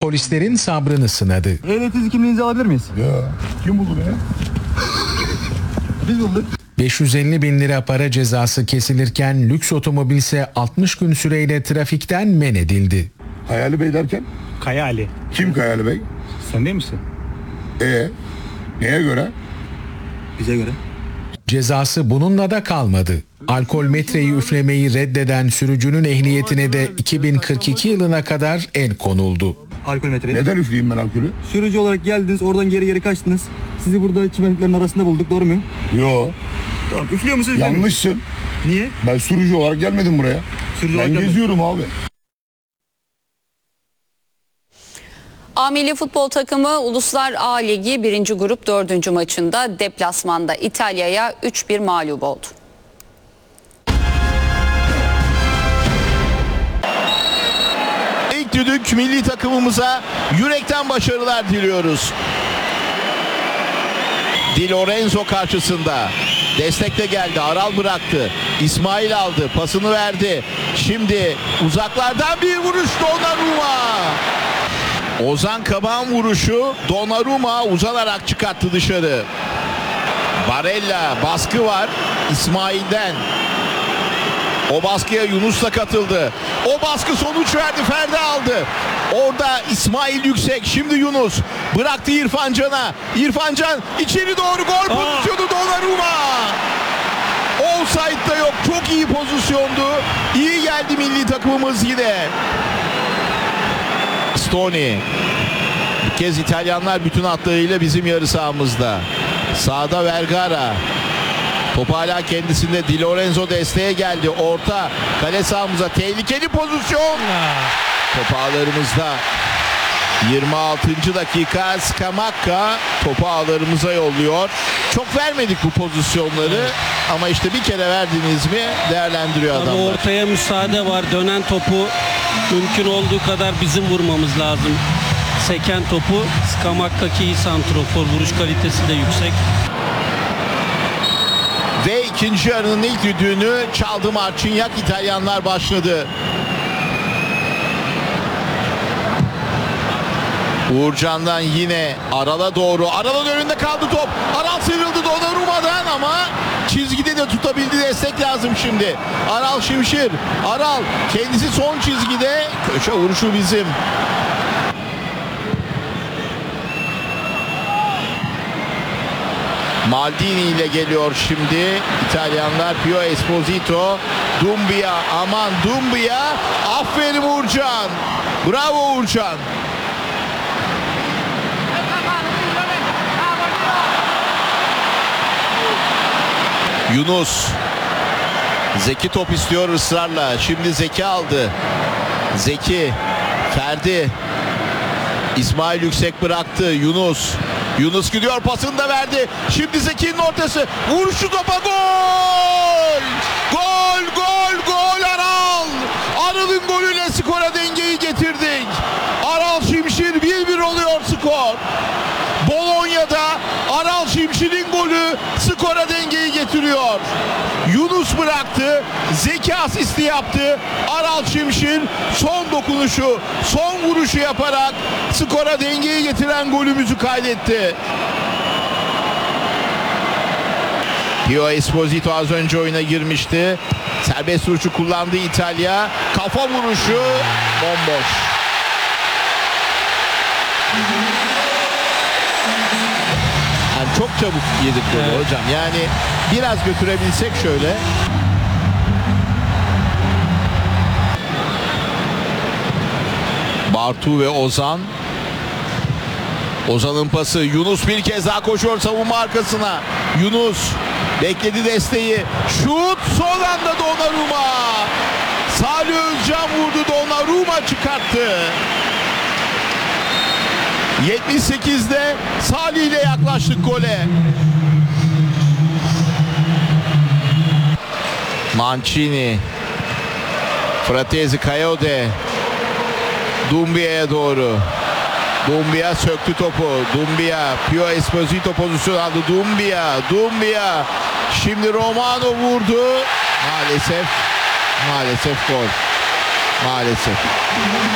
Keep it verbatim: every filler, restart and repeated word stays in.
polislerin sabrını sınadı. Ehliyetinizi, kimliğinizi alabilir miyiz? Ya kim buldu beni? Biz bulduk. beş yüz elli bin lira para cezası kesilirken lüks otomobil ise altmış gün süreyle trafikten men edildi. Hayali Bey derken? Kaya Ali. Kim Hayali Bey? Sen değil misin? Ee, neye göre? Bize göre. Cezası bununla da kalmadı. Alkol metreyi üflemeyi reddeden sürücünün ehliyetine de iki bin kırk iki yılına kadar el konuldu. Alkol metreyi. Neden üfleyeyim ben alkolü? Sürücü olarak geldiniz, oradan geri geri kaçtınız. Sizi burada çimenliklerin arasında bulduk, doğru mu? Yo, Tamam, üflüyor musunuz? üflemiyor musunuz? yanlışsın. Niye? Ben sürücü olarak gelmedim buraya. Sürücü Ben olarak gelmedim. geziyorum abi. A milli futbol takımı Uluslar A Ligi birinci grup dördüncü maçında deplasmanda İtalya'ya üç bir mağlup oldu. İlk düdük milli takımımıza yürekten başarılar diliyoruz. Di Lorenzo karşısında. Destek de geldi. Aral bıraktı. İsmail aldı. Pasını verdi. Şimdi uzaklardan bir vuruş Donnarumma. Ozan Kabak'ın vuruşu Donnarumma uzanarak çıkarttı dışarı. Barella baskı var İsmail'den. O baskıya Yunus da katıldı. O baskı sonuç verdi. Ferdi aldı. Orada İsmail Yüksek. Şimdi Yunus bıraktı İrfan Can'a. İrfan Can içeri doğru gol pozisyonu Donnarumma. Offside da yok. Çok iyi pozisyondu. İyi geldi milli takımımız yine. Stoney. Bu kez İtalyanlar bütün hatlarıyla bizim yarı sahamızda. Sağda Vergara. Top hala kendisinde. Di Lorenzo desteğe geldi. Orta kale sahamıza tehlikeli pozisyon. Top ağlarımızda. yirmi altıncı dakika Scamacca topu ağlarımıza yolluyor. Çok vermedik bu pozisyonları ama işte bir kere verdiniz mi değerlendiriyor Tabii adamlar. ortaya müsaade var. Dönen topu mümkün olduğu kadar bizim vurmamız lazım. Seken topu Scamacca'ki iyi santrofor. Vuruş kalitesi de yüksek. Ve ikinci yarının ilk düdüğünü çaldı Marcignac. İtalyanlar başladı. Uğurcan'dan yine Aral'a doğru. Aral'ın önünde kaldı top. Aral sıyrıldı Donnarumma'dan ama çizgide de tutabildi. Destek lazım şimdi. Aral Şimşir. Aral kendisi son çizgide. Köşe vuruşu bizim. Maldini ile geliyor şimdi İtalyanlar. Pio Esposito. Doumbia, aman Doumbia. Aferin Uğurcan. Bravo Uğurcan. Yunus. Zeki top istiyor ısrarla. Şimdi Zeki aldı. Zeki. Ferdi. İsmail Yüksek bıraktı. Yunus. Yunus gidiyor, pasını da verdi. Şimdi Zeki'nin ortası. Vuruşu topa, gol! Gol, gol, gol Aral! Aral'ın golüyle skora dengeyi getirdik. Aral Şimşir bir bir oluyor skor. Bolonya'da Aral Şimşir'in golü skora dengeyi getiriyor. Yunus bıraktı. Zeki asisti yaptı. Aral Şimşir son dokunuşu, son vuruşu yaparak skora dengeyi getiren golümüzü kaydetti. Pio Esposito az önce oyuna girmişti. Serbest vuruşu kullandı İtalya. Kafa vuruşu bomboş. Yani çok çabuk yedik golü Evet. hocam. Yani biraz götürebilsek şöyle. Bartu ve Ozan. Ozan'ın pası. Yunus bir kez daha koşuyor savunma arkasına. Yunus bekledi desteği. Şut son anda Donnarumma. Salih Özcan vurdu. Donnarumma çıkarttı. yetmiş sekizde Salih ile yaklaştık gole. Mancini. Fratesi Coyote. Doumbia'ya doğru. Doumbia söktü topu. Doumbia. Pio Esposito pozisyon aldı. Doumbia. Doumbia. Şimdi Romano vurdu. Maalesef. Maalesef gol. Maalesef.